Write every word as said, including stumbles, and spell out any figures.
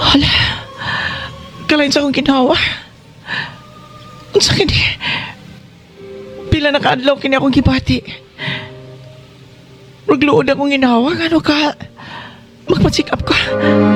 Hala, kalain sa akong ginawa. Ang sakit eh. Pila na kaadlaw kini akong gibati. Magluod akong ginawa, ano ka? Magpa-check up ka.